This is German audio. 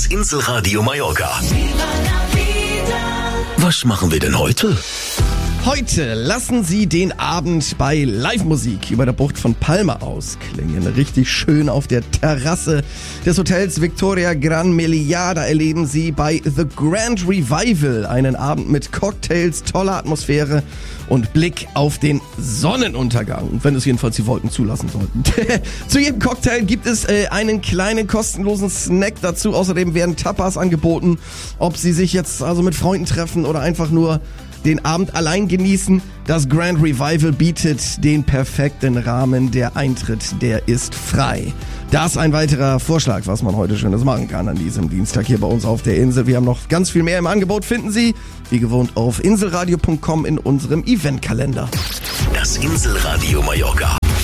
Das Inselradio Mallorca. Was machen wir denn heute? Heute lassen Sie den Abend bei Live-Musik über der Bucht von Palma ausklingen. Richtig schön auf der Terrasse des Hotels Victoria Gran Meliá. Da erleben Sie bei The Grand Revival einen Abend mit Cocktails, toller Atmosphäre und Blick auf den Sonnenuntergang. Wenn es jedenfalls die Wolken zulassen sollten. Zu jedem Cocktail gibt es einen kleinen kostenlosen Snack dazu. Außerdem werden Tapas angeboten. Ob Sie sich jetzt also mit Freunden treffen oder einfach nur den Abend allein genießen. Das Grand Revival bietet den perfekten Rahmen. Der Eintritt, der ist frei. Das ein weiterer Vorschlag, was man heute Schönes machen kann an diesem Dienstag hier bei uns auf der Insel. Wir haben noch ganz viel mehr im Angebot, finden Sie wie gewohnt auf inselradio.com in unserem Eventkalender. Das Inselradio Mallorca.